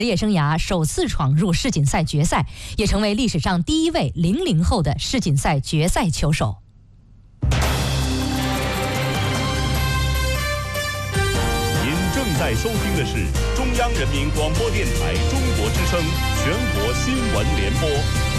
职业生涯首次闯入世锦赛决赛，也成为历史上第一位00后的世锦赛决赛球手。 您正在收听的是中央人民广播电台中国之声全国新闻联播。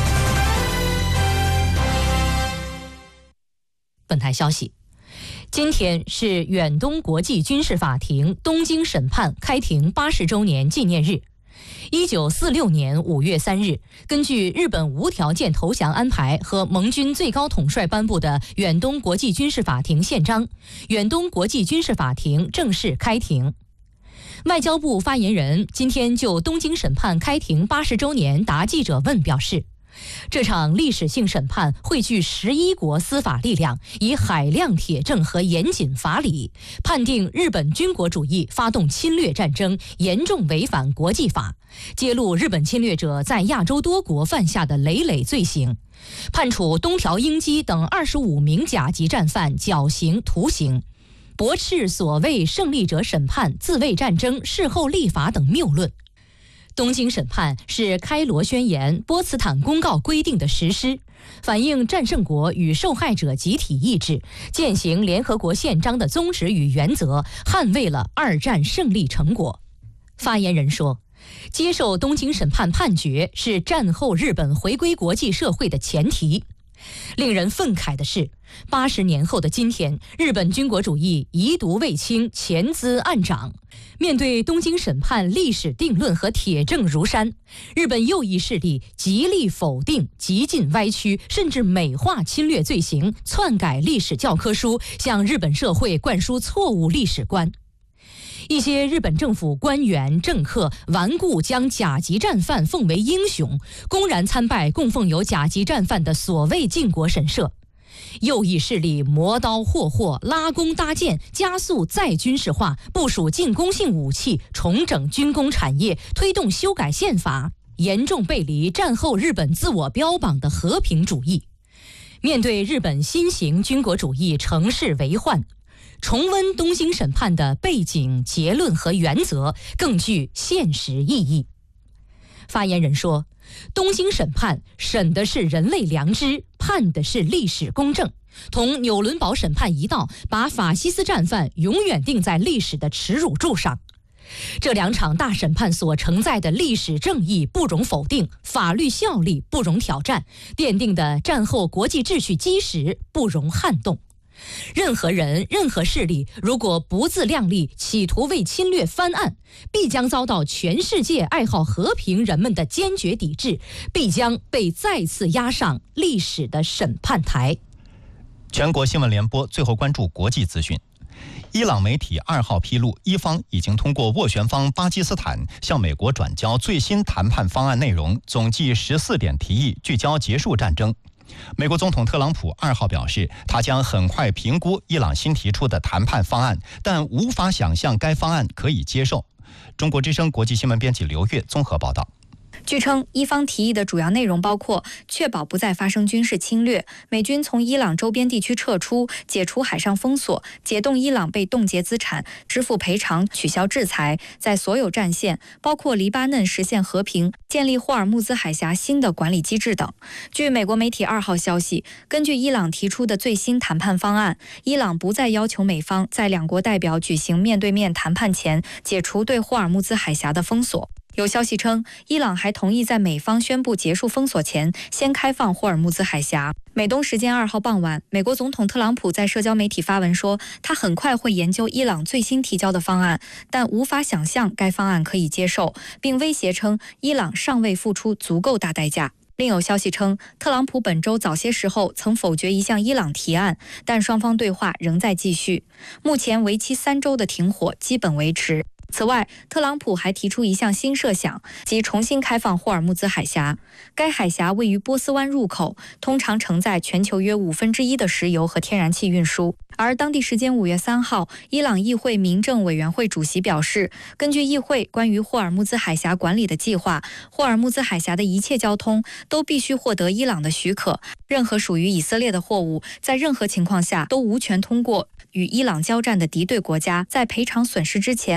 本台消息，今天是远东国际军事法庭东京审判开庭80周年纪念日。1946年5月3日，根据日本无条件投降安排和盟军最高统帅颁布的远东国际军事法庭宪章，远东国际军事法庭正式开庭。外交部发言人今天就东京审判开庭80周年答记者问表示，这场历史性审判汇聚11国司法力量，以海量铁证和严谨法理，判定日本军国主义发动侵略战争，严重违反国际法，揭露日本侵略者在亚洲多国犯下的累累罪行，判处东条英机等25名甲级战犯绞刑徒刑，驳斥所谓胜利者审判、自卫战争、事后立法等谬论。东京审判是开罗宣言、波茨坦公告规定的实施，反映战胜国与受害者集体意志，践行联合国宪章的宗旨与原则，捍卫了二战胜利成果。发言人说，接受东京审判判决是战后日本回归国际社会的前提。令人愤慨的是，80年后的今天，日本军国主义遗毒未清，潜滋暗长。面对东京审判历史定论和铁证如山，日本右翼势力极力否定、极尽歪曲，甚至美化侵略罪行，篡改历史教科书，向日本社会灌输错误历史观。一些日本政府官员政客顽固将甲级战犯奉为英雄，公然参拜供奉有甲级战犯的所谓靖国神社。右翼势力磨刀霍霍，拉弓搭箭，加速再军事化，部署进攻性武器，重整军工产业，推动修改宪法，严重背离战后日本自我标榜的和平主义。面对日本新型军国主义乘势为患，重温东京审判的背景、结论和原则更具现实意义。发言人说，东京审判审的是人类良知，判的是历史公正，同纽伦堡审判一道，把法西斯战犯永远钉在历史的耻辱柱上。这两场大审判所承载的历史正义不容否定，法律效力不容挑战，奠定的战后国际秩序基石不容撼动。任何人、任何势力，如果不自量力，企图为侵略翻案，必将遭到全世界爱好和平人们的坚决抵制，必将被再次押上历史的审判台。 全国新闻联播最后关注国际资讯。伊朗媒体2号披露，伊方已经通过斡旋方巴基斯坦向美国转交最新谈判方案内容，总计14点提议，聚焦结束战争。美国总统特朗普2号表示，他将很快评估伊朗新提出的谈判方案，但无法想象该方案可以接受。中国之声国际新闻编辑刘月综合报道。 据称，伊方提议的主要内容包括确保不再发生军事侵略，美军从伊朗周边地区撤出，解除海上封锁，解冻伊朗被冻结资产，支付赔偿，取消制裁，在所有战线，包括黎巴嫩实现和平，建立霍尔木兹海峡新的管理机制等。据美国媒体2号消息，根据伊朗提出的最新谈判方案，伊朗不再要求美方在两国代表举行面对面谈判前解除对霍尔木兹海峡的封锁。有消息称，伊朗还同意在美方宣布结束封锁前，先开放霍尔木兹海峡。美东时间2号傍晚，美国总统特朗普在社交媒体发文说，他很快会研究伊朗最新提交的方案，但无法想象该方案可以接受，并威胁称伊朗尚未付出足够大代价。另有消息称，特朗普本周早些时候曾否决一项伊朗提案，但双方对话仍在继续。目前为期3周的停火基本维持。此外，特朗普还提出一项新设想，即重新开放霍尔木兹海峡。该海峡位于波斯湾入口，通常承载全球约1/5的石油和天然气运输。而当地时间5月3号，伊朗议会民政委员会主席表示，根据议会关于霍尔木兹海峡管理的计划，霍尔木兹海峡的一切交通都必须获得伊朗的许可，任何属于以色列的货物在任何情况下都无权通过与伊朗交战的敌对国家，在赔偿损失之前不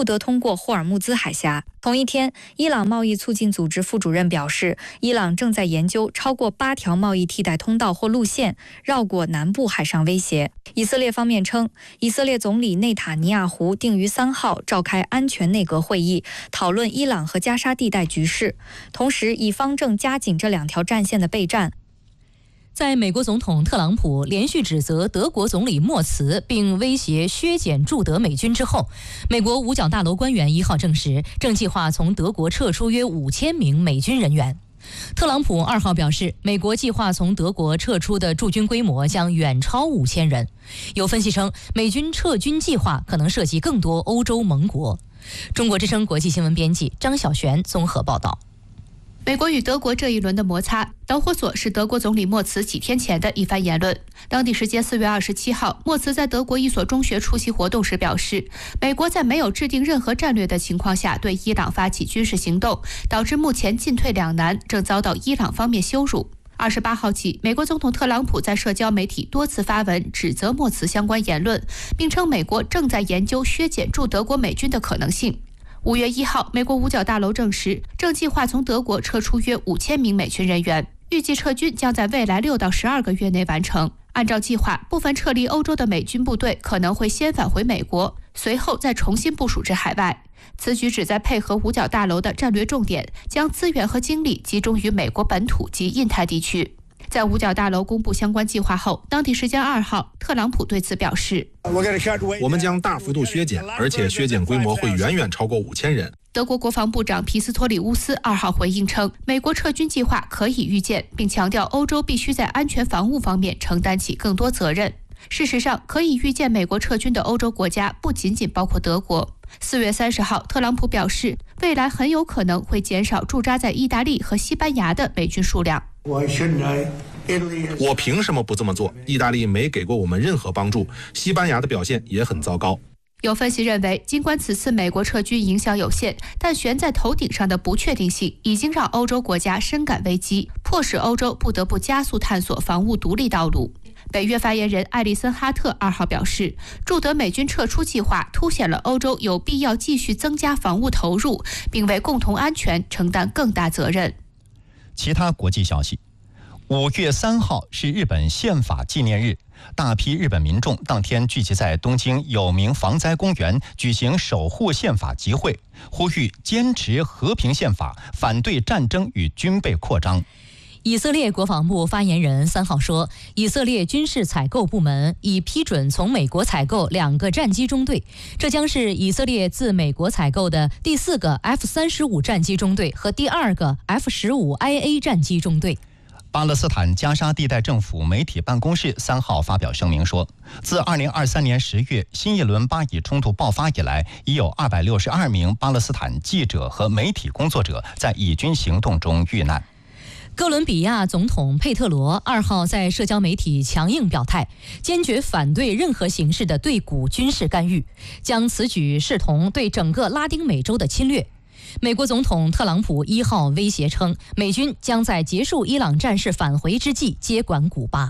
得通过霍尔木兹海峡。同一天，伊朗贸易促进组织副主任表示，伊朗正在研究超过8条贸易替代通道或路线，绕过南部海上威胁。以色列方面称，以色列总理内塔尼亚胡定于3号召开安全内阁会议，讨论伊朗和加沙地带局势。同时，以方正加紧这2条战线的备战。 在美国总统特朗普连续指责德国总理默茨并威胁削减驻德美军之后，美国五角大楼官员1号证实，正计划从德国撤出约5000名美军人员。特朗普2号表示，美国计划从德国撤出的驻军规模将远超5000人。有分析称，美军撤军计划可能涉及更多欧洲盟国。中国之声国际新闻编辑张晓璇综合报道。 美国与德国这一轮的摩擦导火索是德国总理默茨几天前的一番言论。当地时间4月27号，默茨在德国一所中学出席活动时表示，美国在没有制定任何战略的情况下对伊朗发起军事行动，导致目前进退两难，正遭到伊朗方面羞辱。28号起，美国总统特朗普在社交媒体多次发文指责默茨相关言论，并称美国正在研究削减驻德国美军的可能性。5月1号，美国五角大楼证实，正计划从德国撤出约5000名美军人员，预计撤军将在未来6到12个月内完成。按照计划，部分撤离欧洲的美军部队可能会先返回美国，随后再重新部署至海外。此举旨在配合五角大楼的战略重点，将资源和精力集中于美国本土及印太地区。在五角大楼公布相关计划后，当地时间2号，特朗普对此表示， 我们将大幅度削减，而且削减规模会远远超过5000人。 德国国防部长皮斯托里乌斯2号回应称，美国撤军计划可以预见，并强调欧洲必须在安全防务方面承担起更多责任。事实上，可以预见美国撤军的欧洲国家不仅仅包括德国。4月30号，特朗普表示，未来很有可能会减少驻扎在意大利和西班牙的美军数量。 我凭什么不这么做？意大利没给过我们任何帮助，西班牙的表现也很糟糕。 有分析认为，尽管此次美国撤军影响有限，但悬在头顶上的不确定性已经让欧洲国家深感危机，迫使欧洲不得不加速探索防务独立道路。北约发言人艾利森哈特2号表示，驻德美军撤出计划凸显了欧洲有必要继续增加防务投入，并为共同安全承担更大责任。 其他国际消息，5月3号是日本宪法纪念日，大批日本民众当天聚集在东京有名防灾公园举行守护宪法集会，呼吁坚持和平宪法，反对战争与军备扩张。 以色列国防部发言人3号说，以色列军事采购部门已批准从美国采购2个战机中队，这将是以色列自美国采购的第4个 F-35战机中队和第2个 F-15IA 战机中队。 巴勒斯坦加沙地带政府媒体办公室3号发表声明说，自2023年10月新一轮巴以冲突爆发以来，已有262名巴勒斯坦记者和媒体工作者在以军行动中遇难。 哥伦比亚总统佩特罗2号在社交媒体强硬表态，坚决反对任何形式的对古军事干预，将此举视同对整个拉丁美洲的侵略。美国总统特朗普1号威胁称，美军将在结束伊朗战事返回之际接管古巴。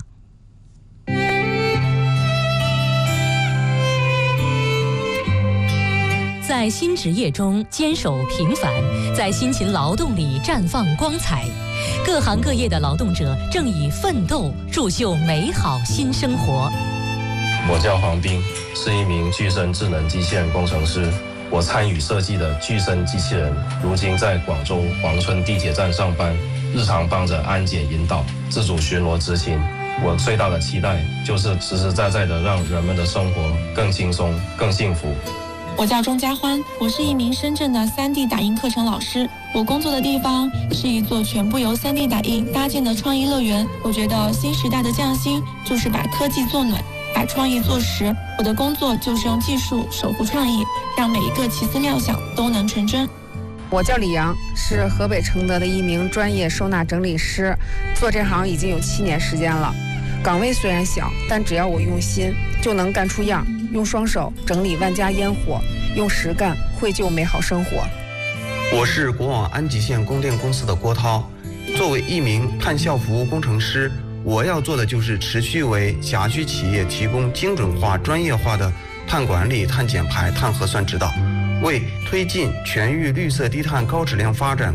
在新职业中坚守平凡，在辛勤劳动里绽放光彩。各行各业的劳动者正以奋斗铸就美好新生活。 我叫黄斌，是一名具身智能机器人工程师。我参与设计的具身机器人，如今在广州黄村地铁站上班，日常帮着安检引导、自主巡逻执勤。我最大的期待就是实实在在的让人们的生活更轻松、更幸福。 我叫钟佳欢，我是一名深圳的3D 打印课程老师。我工作的地方是一座全部由3D 打印搭建的创意乐园。我觉得新时代的匠心就是把科技做暖，把创意做实。我的工作就是用技术守护创意，让每一个奇思妙想都能成真。 我叫李阳，是河北承德的一名专业收纳整理师，做这行已经有7年时间了。岗位虽然小，但只要我用心，就能干出样。用双手整理万家烟火，用实干绘就美好生活。 我是国网安吉县供电公司的郭涛，作为一名碳效服务工程师，我要做的就是持续为辖区企业提供精准化、专业化的碳管理、碳减排、碳核算指导。 为推进全域绿色低碳高质量发展